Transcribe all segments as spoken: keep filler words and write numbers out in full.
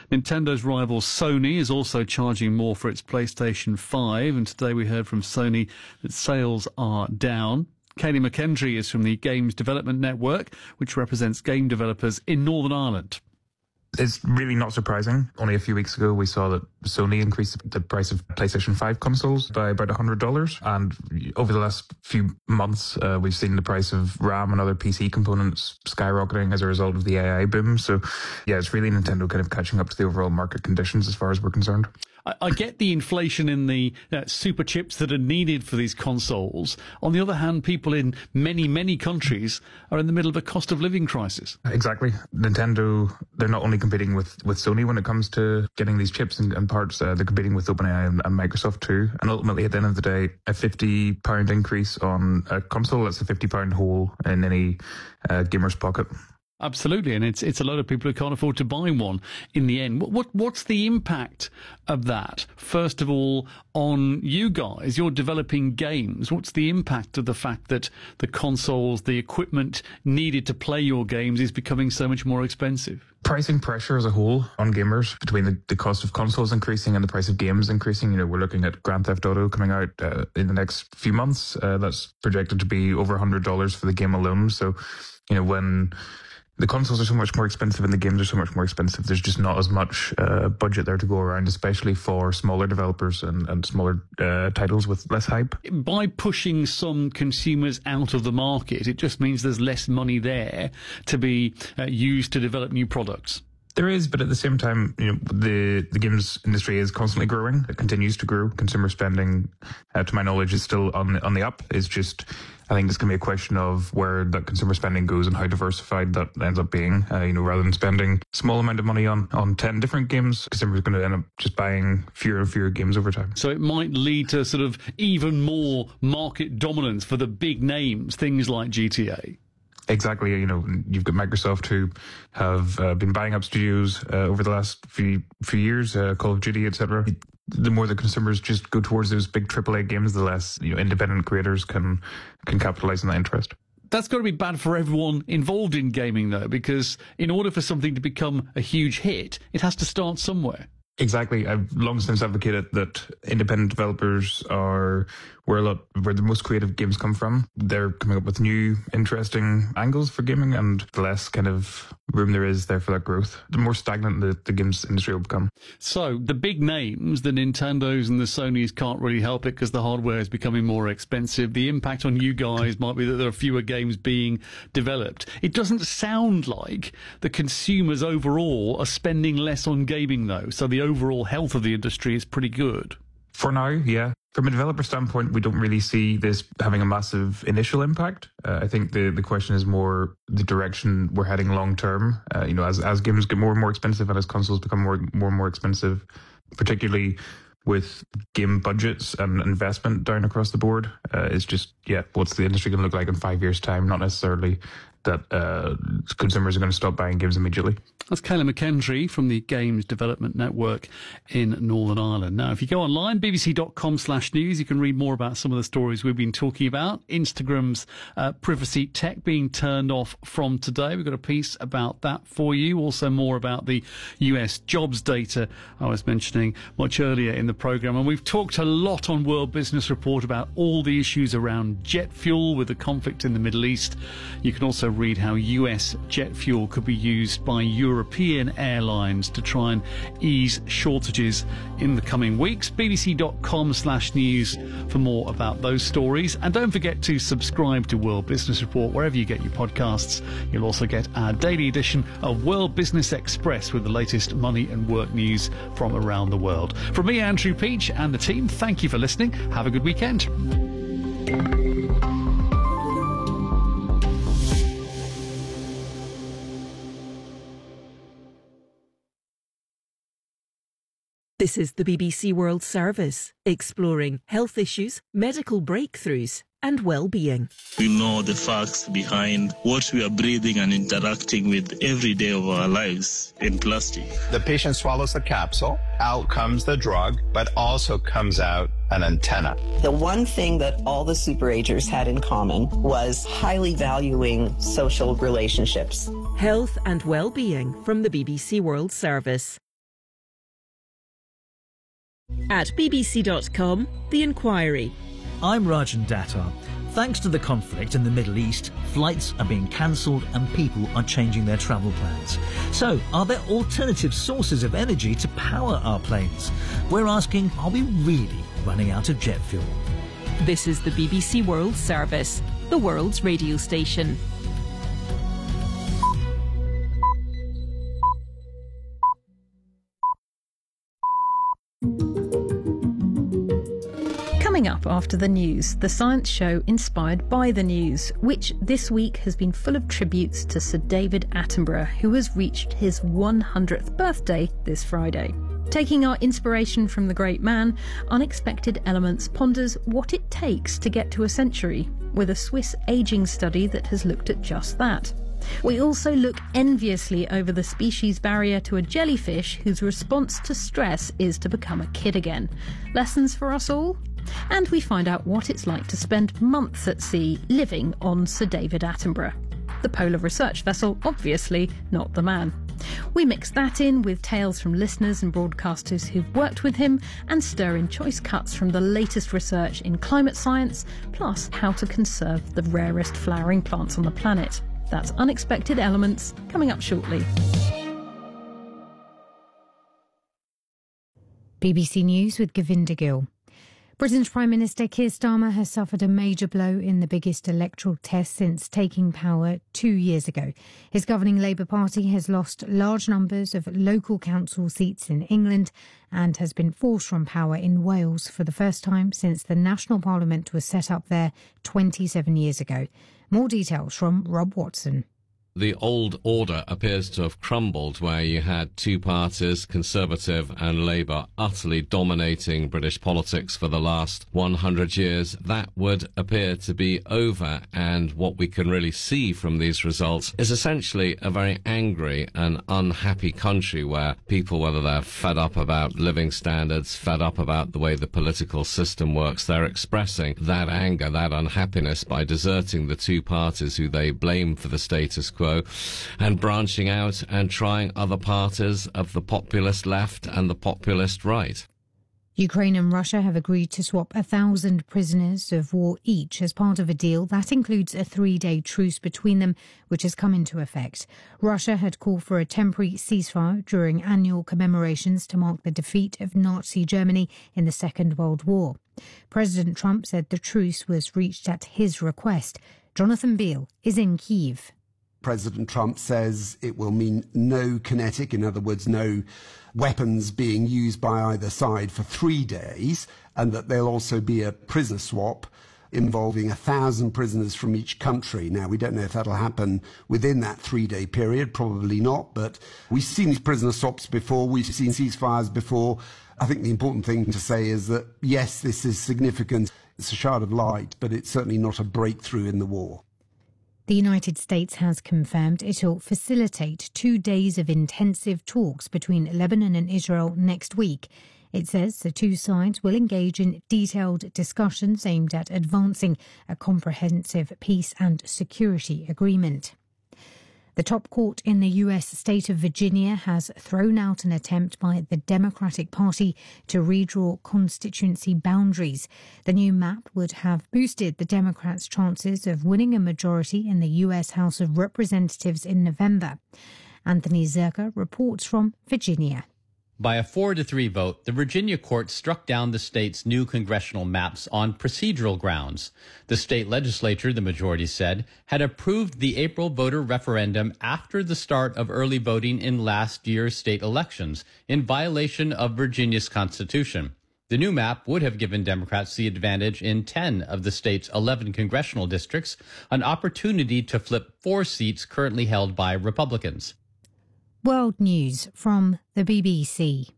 Nintendo's rival Sony is also charging more for its PlayStation five, and today we heard from Sony that sales are down. Kayleigh McKendry is from the Games Development Network, which represents game developers in Northern Ireland. It's really not surprising. Only a few weeks ago, we saw that Sony increased the price of PlayStation five consoles by about one hundred dollars. And over the last few months, uh, we've seen the price of RAM and other P C components skyrocketing as a result of the A I boom. So, yeah, it's really Nintendo kind of catching up to the overall market conditions as far as we're concerned. I, I get the inflation in the uh, super chips that are needed for these consoles. On the other hand, people in many, many countries are in the middle of a cost of living crisis. Exactly. Nintendo, they're not only competing with, with Sony when it comes to getting these chips and, and parts, uh, they're competing with OpenAI and, and Microsoft too. And ultimately, at the end of the day, a fifty pound increase on a console, that's a fifty pound hole in any uh, gamer's pocket. Absolutely, and it's it's a lot of people who can't afford to buy one in the end. What, what what's the impact of that? First of all, on you guys, you're developing games. What's the impact of the fact that the consoles, the equipment needed to play your games is becoming so much more expensive? Pricing pressure as a whole on gamers between the, the cost of consoles increasing and the price of games increasing. You know, we're looking at Grand Theft Auto coming out uh, in the next few months. Uh, that's projected to be over one hundred dollars for the game alone. So, you know, when the consoles are so much more expensive and the games are so much more expensive, there's just not as much uh, budget there to go around, especially for smaller developers and, and smaller uh, titles with less hype. By pushing some consumers out of the market, it just means there's less money there to be uh, used to develop new products. There is, but at the same time, you know, the, the games industry is constantly growing. It continues to grow. Consumer spending, uh, to my knowledge, is still on, on the up. It's just, I think it's going to be a question of where that consumer spending goes and how diversified that ends up being. Uh, you know, rather than spending a small amount of money on, on ten different games, consumers are going to end up just buying fewer and fewer games over time. So it might lead to sort of even more market dominance for the big names, things like G T A. Exactly. You know, you've got Microsoft who have uh, been buying up studios uh, over the last few few years, uh, Call of Duty, et cetera. The more the consumers just go towards those big triple A games, the less, you know, independent creators can can capitalize on that interest. That's got to be bad for everyone involved in gaming, though, because in order for something to become a huge hit, it has to start somewhere. Exactly. I've long since advocated that independent developers are where a lot where the most creative games come from. They're coming up with new, interesting angles for gaming, and the less kind of room there is there for that growth, the more stagnant the, the games industry will become. So the big names, the Nintendos and the Sonys, can't really help it because the hardware is becoming more expensive. The impact on you guys might be that there are fewer games being developed. It doesn't sound like the consumers overall are spending less on gaming, though. So the overall health of the industry is pretty good. For now, yeah. From a developer standpoint, we don't really see this having a massive initial impact. Uh, I think the, the question is more the direction we're heading long term. Uh, you know, as as games get more and more expensive and as consoles become more more and more expensive, particularly with game budgets and investment down across the board, uh, it's just, yeah, what's the industry going to look like in five years' time? Not necessarily that uh, consumers are going to stop buying games immediately. That's Kayleigh McKendry from the Games Development Network in Northern Ireland. Now, if you go online, bbc.com slash news, you can read more about some of the stories we've been talking about. Instagram's uh, privacy tech being turned off from today. We've got a piece about that for you. Also more about the U S jobs data I was mentioning much earlier in the programme. And we've talked a lot on World Business Report about all the issues around jet fuel with the conflict in the Middle East. You can also read how U S jet fuel could be used by European airlines to try and ease shortages in the coming weeks. bbc.com slash news for more about those stories. And don't forget to subscribe to World Business Report wherever you get your podcasts. You'll also get our daily edition of World Business Express with the latest money and work news from around the world. From me, Andrew Peach, and the team, thank you for listening. Have a good weekend. This is the B B C World Service, exploring health issues, medical breakthroughs and well-being. We know the facts behind what we are breathing and interacting with every day of our lives in plastic. The patient swallows the capsule, out comes the drug, but also comes out an antenna. The one thing that all the superagers had in common was highly valuing social relationships. Health and well-being from the B B C World Service. At b b c dot com, The Inquiry. I'm Rajan Datar. Thanks to the conflict in the Middle East, flights are being cancelled and people are changing their travel plans. So, are there alternative sources of energy to power our planes? We're asking, are we really running out of jet fuel? This is the B B C World Service, the world's radio station. Coming up after the news, the science show inspired by the news, which this week has been full of tributes to Sir David Attenborough, who has reached his one hundredth birthday this Friday. Taking our inspiration from the great man, Unexpected Elements ponders what it takes to get to a century, with a Swiss ageing study that has looked at just that. We also look enviously over the species barrier to a jellyfish whose response to stress is to become a kid again. Lessons for us all? And we find out what it's like to spend months at sea living on Sir David Attenborough. The polar research vessel, obviously, not the man. We mix that in with tales from listeners and broadcasters who've worked with him and stir in choice cuts from the latest research in climate science, plus how to conserve the rarest flowering plants on the planet. That's Unexpected Elements, coming up shortly. B B C News with Govinda Gill. Britain's Prime Minister Keir Starmer has suffered a major blow in the biggest electoral test since taking power two years ago. His governing Labour Party has lost large numbers of local council seats in England and has been forced from power in Wales for the first time since the National Parliament was set up there twenty-seven years ago. More details from Rob Watson. The old order appears to have crumbled, where you had two parties, Conservative and Labour, utterly dominating British politics for the last one hundred years. That would appear to be over, and what we can really see from these results is essentially a very angry and unhappy country where people, whether they're fed up about living standards, fed up about the way the political system works, they're expressing that anger, that unhappiness by deserting the two parties who they blame for the status quo and branching out and trying other parties of the populist left and the populist right. Ukraine and Russia have agreed to swap a thousand prisoners of war each as part of a deal that includes a three-day truce between them, which has come into effect. Russia had called for a temporary ceasefire during annual commemorations to mark the defeat of Nazi Germany in the Second World War. President Trump said the truce was reached at his request. Jonathan Beale is in Kyiv. President Trump says it will mean no kinetic, in other words, no weapons being used by either side for three days, and that there'll also be a prisoner swap involving a thousand prisoners from each country. Now, we don't know if that'll happen within that three-day period, probably not, but we've seen these prisoner swaps before, we've seen ceasefires before. I think the important thing to say is that, yes, this is significant. It's a shard of light, but it's certainly not a breakthrough in the war. The United States has confirmed it'll facilitate two days of intensive talks between Lebanon and Israel next week. It says the two sides will engage in detailed discussions aimed at advancing a comprehensive peace and security agreement. The top court in the U S state of Virginia has thrown out an attempt by the Democratic Party to redraw constituency boundaries. The new map would have boosted the Democrats' chances of winning a majority in the U S House of Representatives in November. Anthony Zerka reports from Virginia. By a four to three vote, the Virginia court struck down the state's new congressional maps on procedural grounds. The state legislature, the majority said, had approved the April voter referendum after the start of early voting in last year's state elections, in violation of Virginia's constitution. The new map would have given Democrats the advantage in ten of the state's eleven congressional districts, an opportunity to flip four seats currently held by Republicans. World News from the B B C.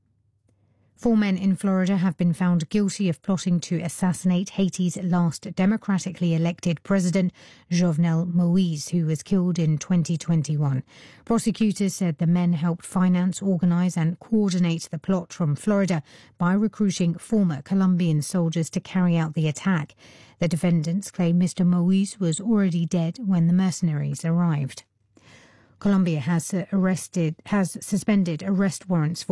Four men in Florida have been found guilty of plotting to assassinate Haiti's last democratically elected president, Jovenel Moïse, who was killed in twenty twenty-one. Prosecutors said the men helped finance, organise and coordinate the plot from Florida by recruiting former Colombian soldiers to carry out the attack. The defendants claim Mister Moïse was already dead when the mercenaries arrived. Colombia has arrested, has suspended arrest warrants for